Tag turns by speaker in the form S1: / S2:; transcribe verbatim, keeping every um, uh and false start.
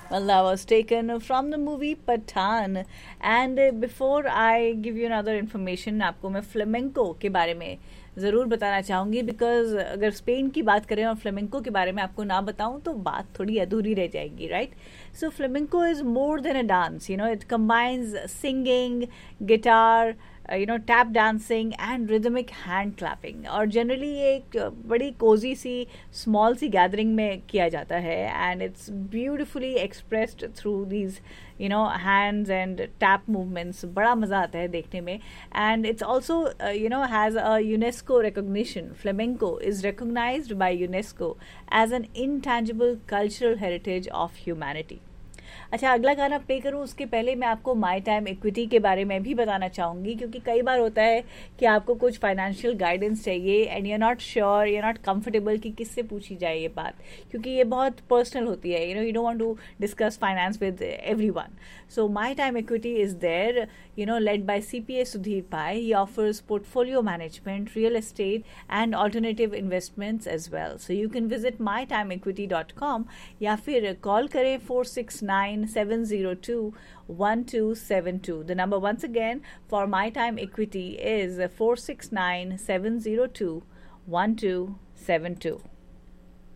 S1: Well, that was taken from the movie Pathan. And uh, before I give you another information, आपको मैं flamenco के बारे में ज़रूर बताना चाहूँगी, बिकॉज अगर स्पेन की बात करें और फ्लेमेंको के बारे में आपको ना बताऊँ तो बात थोड़ी अधूरी रह जाएगी, right? So flamenco is more than a dance, you know, it combines singing, guitar, you know, tap dancing and rhythmic hand clapping, और जनरली ये एक बड़ी Cozi C small C gathering में किया जाता है, and it's beautifully expressed through these you know hands and tap movements. बड़ा मज़ा आता है देखने में. And it's also you know has a UNESCO recognition. Flamenco is recognised by UNESCO as an intangible cultural heritage of humanity. अच्छा, अगला गाना play करूँ उसके पहले मैं आपको माई टाइम इक्विटी के बारे में भी बताना चाहूँगी, क्योंकि कई बार होता है कि आपको कुछ फाइनेंशियल गाइडेंस चाहिए and you are not sure, you are not comfortable कि किससे पूछी जाए ये बात, क्योंकि ये बहुत पर्सनल होती है. You know, you don't want to discuss finance with everyone. So my time equity is there, you know, led by C P A Sudhir Pai. He offers portfolio management, real estate, and alternative investments as well. So you can visit my time equity dot com या फिर call करें four six nine seven zero two one two seven two. The number once again for my time equity is four six nine seven zero two one two seven two.